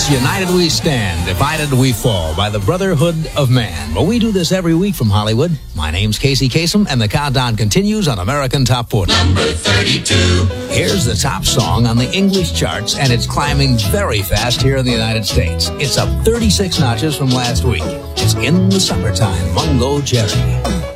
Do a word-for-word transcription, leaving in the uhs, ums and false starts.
It's United We Stand, Divided We Fall by the Brotherhood of Man. Well, we do this every week from Hollywood. My name's Casey Kasem, and the countdown continues on American Top forty. Number thirty-two. Here's the top song on the English charts, and it's climbing very fast here in the United States. It's up thirty-six notches from last week. It's In the Summertime, Mungo Jerry.